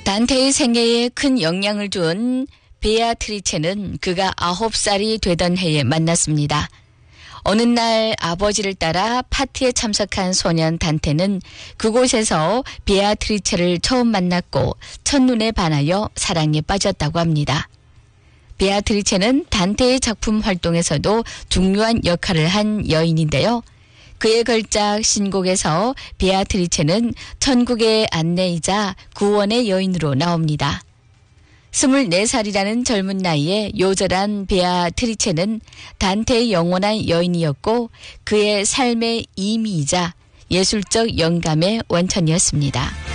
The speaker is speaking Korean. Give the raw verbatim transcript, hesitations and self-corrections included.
단테의 생애에 큰 영향을 준 베아트리체는 그가 아홉 살이 되던 해에 만났습니다. 어느 날 아버지를 따라 파티에 참석한 소년 단테는 그곳에서 베아트리체를 처음 만났고 첫눈에 반하여 사랑에 빠졌다고 합니다. 베아트리체는 단테의 작품 활동에서도 중요한 역할을 한 여인인데요. 그의 걸작 신곡에서 베아트리체는 천국의 안내이자 구원의 여인으로 나옵니다. 스물네 살이라는 젊은 나이에 요절한 베아트리체는 단테의 영원한 여인이었고 그의 삶의 임의이자 예술적 영감의 원천이었습니다.